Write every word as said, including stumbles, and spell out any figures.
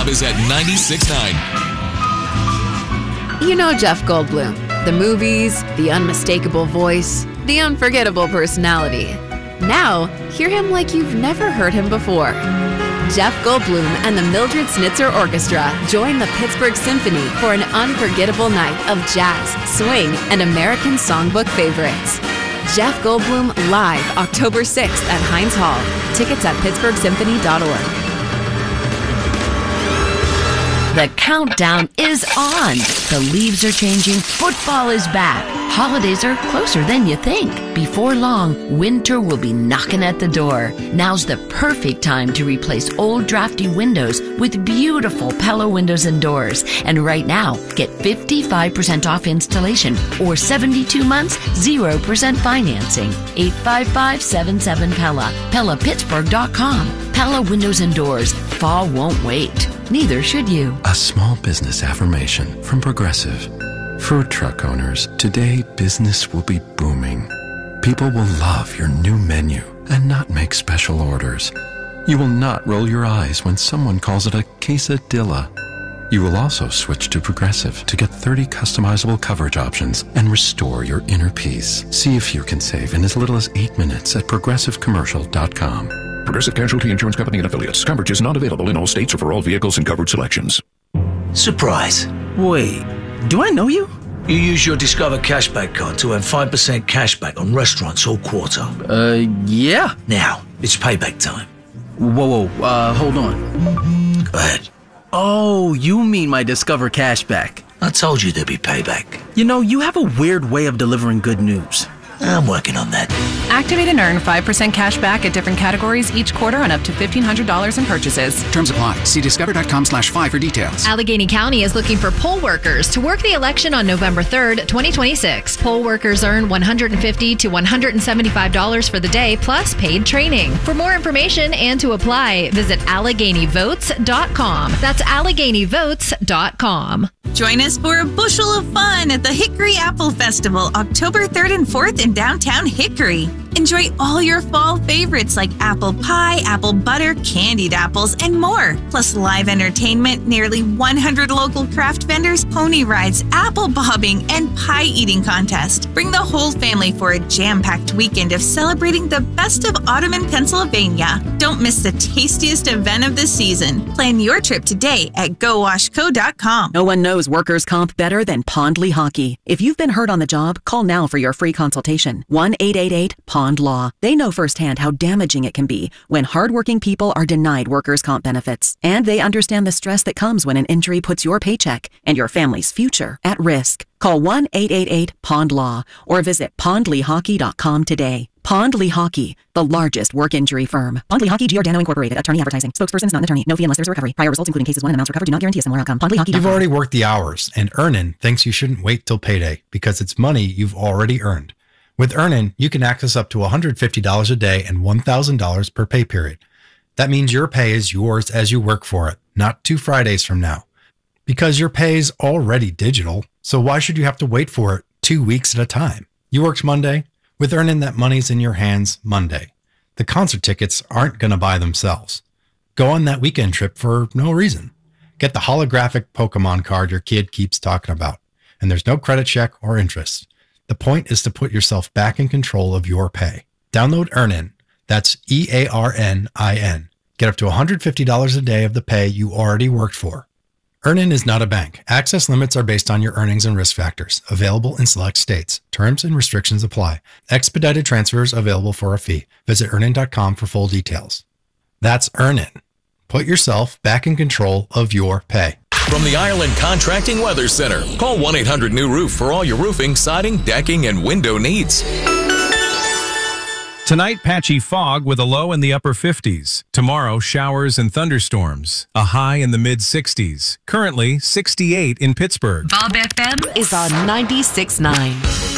is at ninety-six point nine. You know Jeff Goldblum. The movies, the unmistakable voice, the unforgettable personality. Now, hear him like you've never heard him before. Jeff Goldblum and the Mildred Snitzer Orchestra join the Pittsburgh Symphony for an unforgettable night of jazz, swing, and American songbook favorites. Jeff Goldblum live October sixth at Heinz Hall. Tickets at pittsburgh symphony dot org. The countdown is on. The leaves are changing. Football is back. Holidays are closer than you think. Before long, winter will be knocking at the door. Now's the perfect time to replace old drafty windows with beautiful Pella windows and doors. And right now, get fifty-five percent off installation or seventy-two months, zero percent financing. eight five five, seven seven, Pella. Pella Pittsburgh dot com. Pella Windows and Doors. Fall won't wait. Neither should you. A small business affirmation from Progressive. Food truck owners, today business will be booming. People will love your new menu and not make special orders. You will not roll your eyes when someone calls it a quesadilla. You will also switch to Progressive to get thirty customizable coverage options and restore your inner peace. See if you can save in as little as eight minutes at progressive commercial dot com. Progressive Casualty Insurance Company and Affiliates. Coverage is not available in all states or for all vehicles and covered selections. Surprise. Wait, do I know you? You use your Discover Cashback card to earn five percent cashback on restaurants all quarter. Uh, yeah. Now, it's payback time. Whoa, whoa, uh, hold on. Go ahead. Oh, you mean my Discover Cashback. I told you there'd be payback. You know, you have a weird way of delivering good news. I'm working on that. Activate and earn five percent cash back at different categories each quarter on up to fifteen hundred dollars in purchases. Terms apply. See discover.com slash five for details. Allegheny County is looking for poll workers to work the election on November third, twenty twenty-six. Poll workers earn one hundred fifty to one hundred seventy-five dollars for the day plus paid training. For more information and to apply, visit allegheny votes dot com. That's allegheny votes dot com. Join us for a bushel of fun at the Hickory Apple Festival, October third and fourth in downtown Hickory. Enjoy all your fall favorites like apple pie, apple butter, candied apples, and more. Plus live entertainment, nearly one hundred local craft vendors, pony rides, apple bobbing, and pie eating contest. Bring the whole family for a jam-packed weekend of celebrating the best of autumn in Pennsylvania. Don't miss the tastiest event of the season. Plan your trip today at go wash co dot com. No one knows workers' comp better than Pond Lehocky. If you've been hurt on the job, call now for your free consultation. one eight eight eight Pond Law. They know firsthand how damaging it can be when hardworking people are denied workers' comp benefits. And they understand the stress that comes when an injury puts your paycheck and your family's future at risk. Call one eight eight eight Pond Law or visit pond lehocky dot com today. Pond Lehocky, the largest work injury firm. Pond Lehocky Giordano Incorporated. Attorney advertising. Spokespersons not an attorney. No fee unless there's a recovery. Prior results including cases one and amounts recovered do not guarantee a similar outcome. Pond Lehocky dot com. You've already worked the hours, and Earnin thinks you shouldn't wait till payday because it's money you've already earned. With Earnin, you can access up to one hundred fifty dollars a day and one thousand dollars per pay period. That means your pay is yours as you work for it, not two Fridays from now. Because your pay is already digital, so why should you have to wait for it two weeks at a time? You worked Monday. With Earnin, that money's in your hands Monday. The concert tickets aren't going to buy themselves. Go on that weekend trip for no reason. Get the holographic Pokemon card your kid keeps talking about. And there's no credit check or interest. The point is to put yourself back in control of your pay. Download Earnin. That's E A R N I N. Get up to one hundred fifty dollars a day of the pay you already worked for. Earnin is not a bank. Access limits are based on your earnings and risk factors. Available in select states. Terms and restrictions apply. Expedited transfers available for a fee. Visit earnin dot com for full details. That's Earnin. Put yourself back in control of your pay. From the Ireland Contracting Weather Center, call one eight hundred new roof for all your roofing, siding, decking, and window needs. Tonight, patchy fog with a low in the upper fifties. Tomorrow, showers and thunderstorms. A high in the mid sixties. Currently, sixty-eight in Pittsburgh. Bob F M is on ninety-six point nine.